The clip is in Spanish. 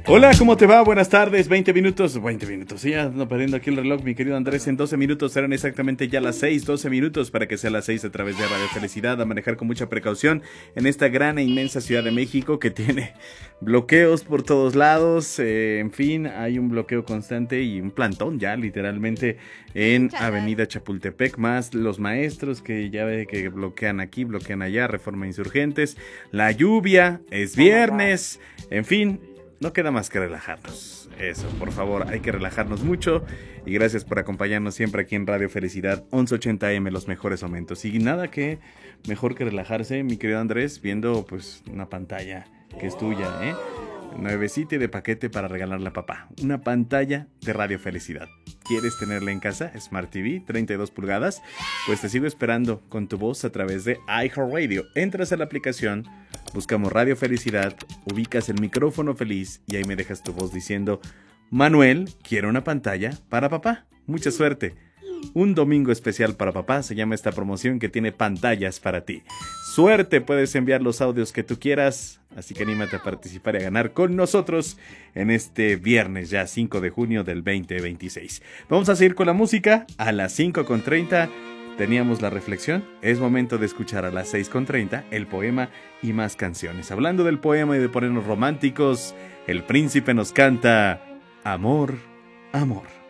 Hola, ¿cómo te va? Buenas tardes, 20 minutos, sí, ando perdiendo aquí el reloj, mi querido Andrés, en 12 minutos serán exactamente ya las 6, 12 minutos para que sea las 6 a través de Radio Felicidad, a manejar con mucha precaución en esta gran e inmensa Ciudad de México que tiene bloqueos por todos lados, en fin, hay un bloqueo constante y un plantón ya literalmente en Avenida Chapultepec, más los maestros que ya ve que bloquean aquí, bloquean allá, Reforma Insurgentes, la lluvia, es viernes, en fin. No queda más que relajarnos. Eso, por favor, hay que relajarnos mucho. Y gracias por acompañarnos siempre aquí en Radio Felicidad 1180M, los mejores momentos. Y nada que mejor que relajarse, mi querido Andrés, viendo pues una pantalla que es tuya, nuevecita y de paquete para regalarle a papá. Una pantalla de Radio Felicidad. ¿Quieres tenerla en casa? Smart TV, 32 pulgadas. Pues te sigo esperando con tu voz a través de iHeartRadio. Entras a la aplicación, buscamos Radio Felicidad, ubicas el micrófono feliz y ahí me dejas tu voz diciendo: Manuel, quiero una pantalla para papá. Mucha suerte. Un domingo especial para papá se llama esta promoción que tiene pantallas para ti. Suerte, puedes enviar los audios que tú quieras, así que anímate a participar y a ganar con nosotros en este viernes ya 5 de junio del 2026. Vamos a seguir con la música a las 5:30. Teníamos la reflexión, es momento de escuchar a las 6:30 el poema y más canciones. Hablando del poema y de ponernos románticos, el príncipe nos canta Amor, amor.